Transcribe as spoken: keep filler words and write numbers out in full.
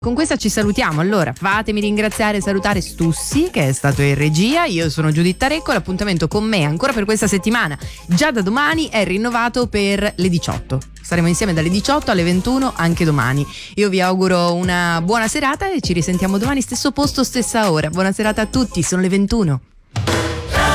Con questa ci salutiamo. Allora, fatemi ringraziare e salutare Stussi, che è stato in regia. Io sono Giuditta Recco. L'appuntamento con me ancora per questa settimana, già da domani, è rinnovato per le diciotto. Staremo insieme dalle diciotto alle ventuno anche domani. Io vi auguro una buona serata e ci risentiamo domani, stesso posto, stessa ora. Buona serata a tutti, sono le ventuno.